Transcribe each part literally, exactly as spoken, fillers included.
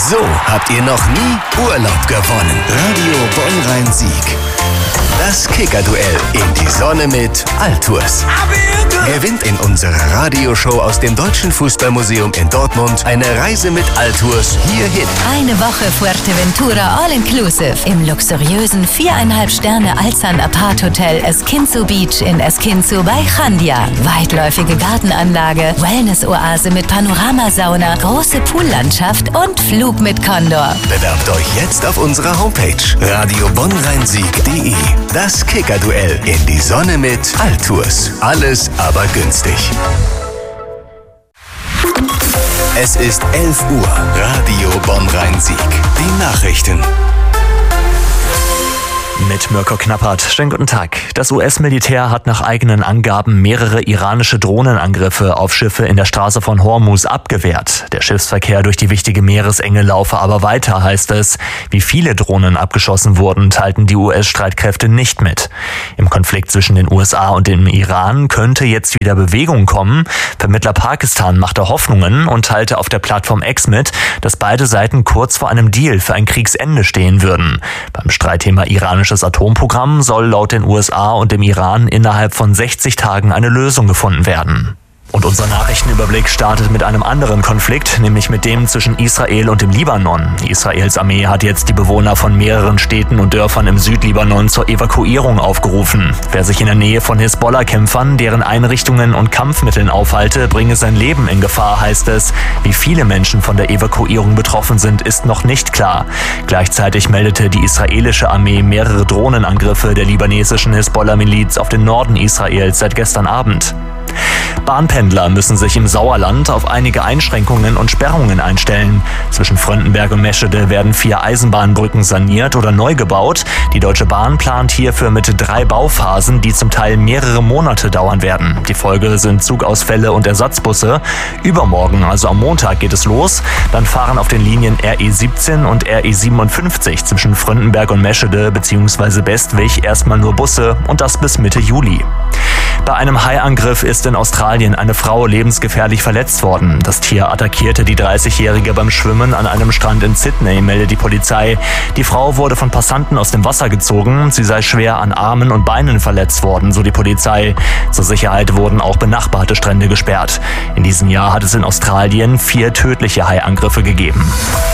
So habt ihr noch nie Urlaub gewonnen. Radio Bonn-Rhein-Sieg. Das Kicker-Duell in die Sonne mit Altours. Gewinnt in unserer Radioshow aus dem Deutschen Fußballmuseum in Dortmund eine Reise mit Altours hierhin. Eine Woche Fuerteventura All-Inclusive im luxuriösen viereinhalb Sterne Alzan Apart Hotel Esquinzo Beach in Esquinzo bei Chandia. Weitläufige Gartenanlage, Wellness-Oase mit Panoramasauna, große Poollandschaft und Flug mit Condor. Bewerbt euch jetzt auf unserer Homepage radio bonn rhein sieg punkt de. Das Kicker-Duell in die Sonne mit Altours. Alles aber günstig. Es ist elf Uhr. Radio Bonn-Rhein-Sieg. Die Nachrichten. Mit Mirko Knappert. Schönen guten Tag. Das U S-Militär hat nach eigenen Angaben mehrere iranische Drohnenangriffe auf Schiffe in der Straße von Hormuz abgewehrt. Der Schiffsverkehr durch die wichtige Meeresenge laufe aber weiter, heißt es. Wie viele Drohnen abgeschossen wurden, teilten die U S-Streitkräfte nicht mit. Im Konflikt zwischen den U S A und dem Iran könnte jetzt wieder Bewegung kommen. Vermittler Pakistan machte Hoffnungen und teilte auf der Plattform X mit, dass beide Seiten kurz vor einem Deal für ein Kriegsende stehen würden. Beim Streitthema iranisches Atomprogramm soll laut den U S A und dem Iran innerhalb von sechzig Tagen eine Lösung gefunden werden. Und unser Nachrichtenüberblick startet mit einem anderen Konflikt, nämlich mit dem zwischen Israel und dem Libanon. Israels Armee hat jetzt die Bewohner von mehreren Städten und Dörfern im Südlibanon zur Evakuierung aufgerufen. Wer sich in der Nähe von Hisbollah-Kämpfern, deren Einrichtungen und Kampfmitteln aufhalte, bringe sein Leben in Gefahr, heißt es. Wie viele Menschen von der Evakuierung betroffen sind, ist noch nicht klar. Gleichzeitig meldete die israelische Armee mehrere Drohnenangriffe der libanesischen Hisbollah-Miliz auf den Norden Israels seit gestern Abend. Bahnpendler müssen sich im Sauerland auf einige Einschränkungen und Sperrungen einstellen. Zwischen Fröndenberg und Meschede werden vier Eisenbahnbrücken saniert oder neu gebaut. Die Deutsche Bahn plant hierfür mit drei Bauphasen, die zum Teil mehrere Monate dauern werden. Die Folge sind Zugausfälle und Ersatzbusse. Übermorgen, also am Montag, geht es los. Dann fahren auf den Linien R E siebzehn und R E siebenundfünfzig zwischen Fröndenberg und Meschede bzw. Bestwig erstmal nur Busse und das bis Mitte Juli. Bei einem Haiangriff ist in Australien eine Frau lebensgefährlich verletzt worden. Das Tier attackierte die dreißigjährige beim Schwimmen an einem Strand in Sydney, meldet die Polizei. Die Frau wurde von Passanten aus dem Wasser gezogen. Sie sei schwer an Armen und Beinen verletzt worden, so die Polizei. Zur Sicherheit wurden auch benachbarte Strände gesperrt. In diesem Jahr hat es in Australien vier tödliche Haiangriffe gegeben.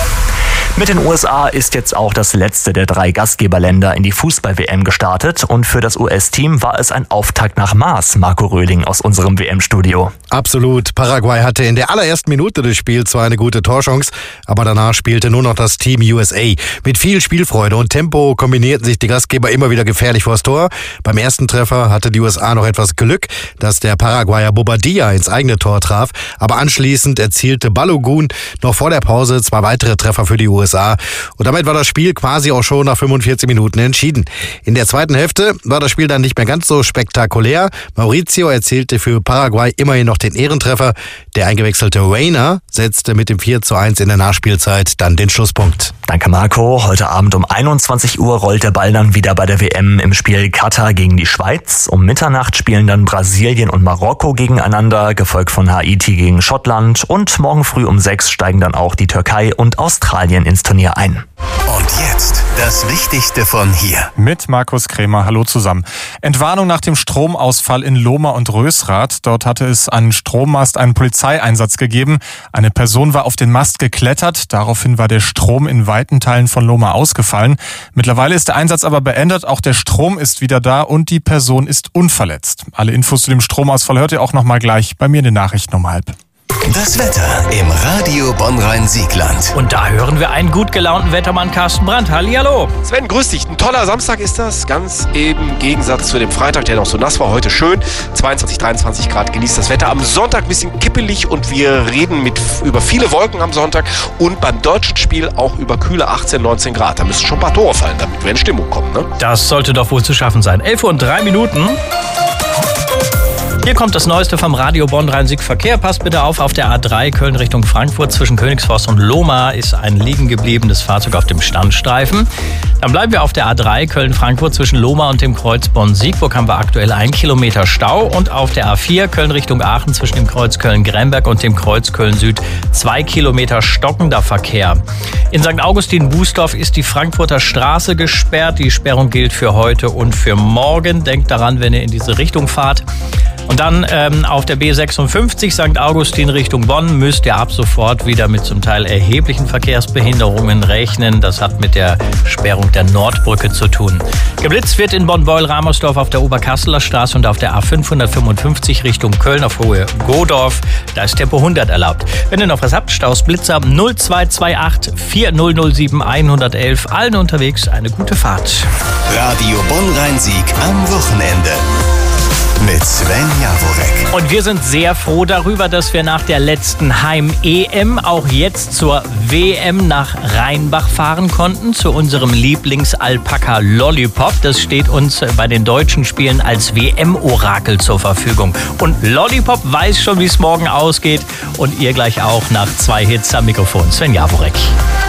Mit den U S A ist jetzt auch das letzte der drei Gastgeberländer in die Fußball-W M gestartet und für das U S-Team war es ein Auftakt nach Maß, Marco Röhling aus unserem W M-Studio. Absolut. Paraguay hatte in der allerersten Minute des Spiels zwar eine gute Torchance, aber danach spielte nur noch das Team U S A. Mit viel Spielfreude und Tempo kombinierten sich die Gastgeber immer wieder gefährlich vors Tor. Beim ersten Treffer hatte die U S A noch etwas Glück, dass der Paraguayer Bobadilla ins eigene Tor traf, aber anschließend erzielte Balogun noch vor der Pause zwei weitere Treffer für die U S A. Und damit war das Spiel quasi auch schon nach fünfundvierzig Minuten entschieden. In der zweiten Hälfte war das Spiel dann nicht mehr ganz so spektakulär. Mauricio erzielte für Paraguay immerhin noch den Ehrentreffer. Der eingewechselte Reina setzte mit dem vier zu eins in der Nachspielzeit dann den Schlusspunkt. Danke Marco. Heute Abend um einundzwanzig Uhr rollt der Ball dann wieder bei der W M im Spiel Katar gegen die Schweiz. Um Mitternacht spielen dann Brasilien und Marokko gegeneinander, gefolgt von Haiti gegen Schottland. Und morgen früh um sechs steigen dann auch die Türkei und Australien ins Turnier ein. Und jetzt das Wichtigste von hier. Mit Markus Krämer. Hallo zusammen. Entwarnung nach dem Stromausfall in Lohmar und Rösrath. Dort hatte es an Strommast einen Polizeieinsatz gegeben. Eine Person war auf den Mast geklettert. Daraufhin war der Strom in weiten Teilen von Lohmar ausgefallen. Mittlerweile ist der Einsatz aber beendet. Auch der Strom ist wieder da und die Person ist unverletzt. Alle Infos zu dem Stromausfall hört ihr auch noch mal gleich bei mir in den Nachrichten um halb. Das Wetter im Radio Bonn-Rhein-Siegland. Und da hören wir einen gut gelaunten Wettermann Carsten Brandt. Hallihallo. Sven, grüß dich. Ein toller Samstag ist das. Ganz im Gegensatz zu dem Freitag, der noch so nass war. Heute schön. zweiundzwanzig, dreiundzwanzig Grad genießt das Wetter. Am Sonntag ein bisschen kippelig und wir reden mit, über viele Wolken am Sonntag. Und beim deutschen Spiel auch über kühle achtzehn, neunzehn Grad. Da müssen schon ein paar Tore fallen, damit wir in Stimmung kommen. Ne? Das sollte doch wohl zu schaffen sein. elf Uhr und drei Minuten. Hier kommt das Neueste vom Radio Bonn-Rhein-Sieg Verkehr. Passt bitte auf, auf der A drei Köln Richtung Frankfurt zwischen Königsforst und Lohmar ist ein liegen gebliebenes Fahrzeug auf dem Standstreifen. Dann bleiben wir auf der A drei Köln-Frankfurt zwischen Lohmar und dem Kreuz Bonn-Siegburg haben wir aktuell ein Kilometer Stau. Und auf der A vier Köln Richtung Aachen zwischen dem Kreuz Köln-Gremberg und dem Kreuz Köln-Süd zwei Kilometer stockender Verkehr. In Sankt Augustin-Bußdorf ist die Frankfurter Straße gesperrt. Die Sperrung gilt für heute und für morgen. Denkt daran, wenn ihr in diese Richtung fahrt. Und dann ähm, auf der B sechsundfünfzig Sankt Augustin Richtung Bonn müsst ihr ab sofort wieder mit zum Teil erheblichen Verkehrsbehinderungen rechnen. Das hat mit der Sperrung der Nordbrücke zu tun. Geblitzt wird in Bonn-Beul-Ramersdorf auf der Oberkasseler Straße und auf der A fünfhundertfünfundfünfzig Richtung Köln auf Höhe Godorf. Da ist Tempo hundert erlaubt. Wenn ihr noch was habt, Staus Blitzer null zwei zwei acht vier null null sieben eins eins eins. Allen unterwegs eine gute Fahrt. Radio Bonn-Rhein-Sieg am Wochenende. Mit Sven Jaworek. Und wir sind sehr froh darüber, dass wir nach der letzten Heim-E M auch jetzt zur W M nach Rheinbach fahren konnten, zu unserem Lieblings-Alpaka Lollipop. Das steht uns bei den deutschen Spielen als W M-Orakel zur Verfügung. Und Lollipop weiß schon, wie es morgen ausgeht. Und ihr gleich auch nach zwei Hits am Mikrofon. Sven Jaworek.